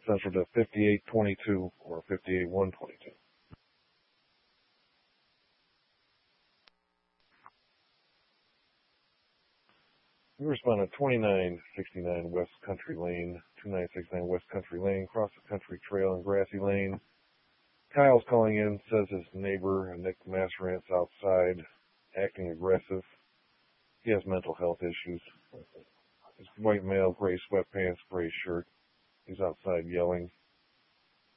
Central to 5822 or 58122. We respond at 2969 West Country Lane, 2969 West Country Lane, cross the country trail and grassy lane. Kyle's calling in, says his neighbor, Nick Masserant's outside, acting aggressive. He has mental health issues. His white male, gray sweatpants, gray shirt. He's outside yelling.